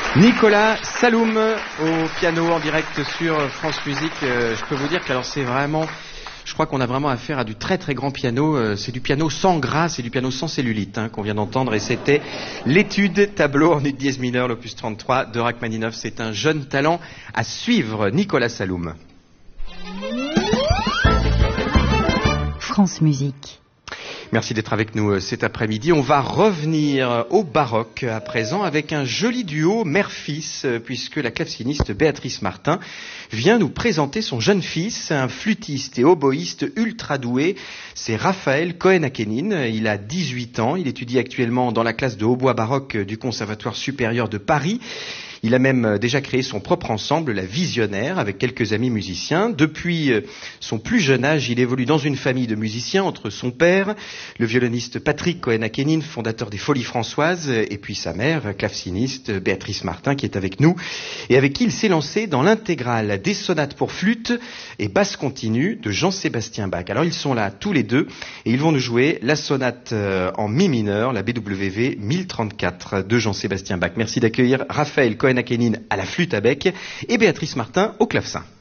Nicolas Saloum au piano en direct sur France Musique. Je peux vous dire que alors c'est vraiment, je crois qu'on a vraiment affaire à du très très grand piano. C'est du piano sans gras, c'est du piano sans cellulite qu'on vient d'entendre, et c'était l'étude tableau en ut dièse mineur, l'opus 33 de Rachmaninov. C'est un jeune talent à suivre, Nicolas Saloum. France Musique. Merci d'être avec nous cet après-midi. On va revenir au baroque à présent avec un joli duo mère-fils, puisque la claveciniste Béatrice Martin vient nous présenter son jeune fils, un flûtiste et oboïste ultra doué. C'est Raphaël Cohen-Akénine. Il a 18 ans. Il étudie actuellement dans la classe de hautbois baroque du Conservatoire supérieur de Paris. Il a même déjà créé son propre ensemble, la Visionnaire, avec quelques amis musiciens. Depuis son plus jeune âge, il évolue dans une famille de musiciens entre son père, le violoniste Patrick Cohen-Akénine, fondateur des Folies Françoises, et puis sa mère, claveciniste Béatrice Martin, qui est avec nous, et avec qui il s'est lancé dans l'intégrale des sonates pour flûte et basse continue de Jean-Sébastien Bach. Alors ils sont là tous les deux, et ils vont nous jouer la sonate en mi mineur, la BWV 1034 de Jean-Sébastien Bach. Merci d'accueillir Raphaël Cohen-Akénine à la flûte à bec et Béatrice Martin au clavecin.